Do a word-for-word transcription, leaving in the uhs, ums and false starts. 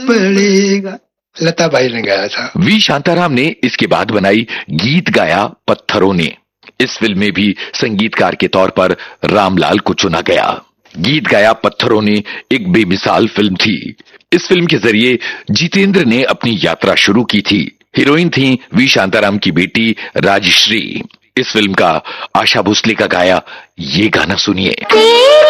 पड़ेगा, लता भाई ने गाया था। वी शांताराम ने इसके बाद बनाई गीत गाया पत्थरों ने। इस फिल्म में भी संगीतकार के तौर पर रामलाल को चुना गया। गीत गाया पत्थरों ने एक बेमिसाल फिल्म थी। इस फिल्म के जरिए जितेंद्र ने अपनी यात्रा शुरू की थी। हीरोइन थी वी शांताराम की बेटी राजश्री। इस फिल्म का आशा भोसले का गाया ये गाना सुनिए।